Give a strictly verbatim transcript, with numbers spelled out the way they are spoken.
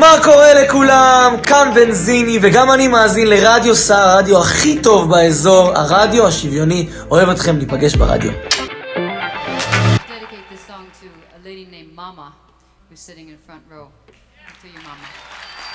מה קורה לכולם? כאן בנזיני, וגם אני מאזין לרדיו סער, הרדיו הכי טוב באזור, הרדיו השוויוני. אוהב אתכם, ניפגש ברדיו. Dedicate this song to a lady named Mama who's sitting in front row. To you, Mama.